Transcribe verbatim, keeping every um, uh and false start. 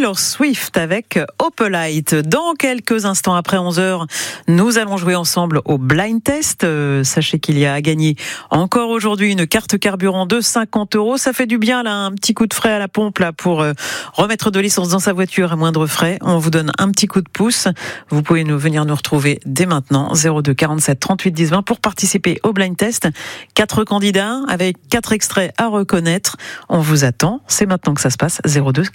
Taylor Swift avec Opalite. Dans quelques instants après onze heures, nous allons jouer ensemble au blind test. Euh, sachez qu'il y a à gagner encore aujourd'hui une carte carburant de cinquante euros. Ça fait du bien là, un petit coup de frais à la pompe là pour euh, remettre de l'essence dans sa voiture à moindre frais. On vous donne un petit coup de pouce. Vous pouvez nous venir nous retrouver dès maintenant zéro deux quarante-sept trente-huit dix vingt pour participer au blind test. Quatre candidats avec quatre extraits à reconnaître. On vous attend. C'est maintenant que ça se passe. zéro deux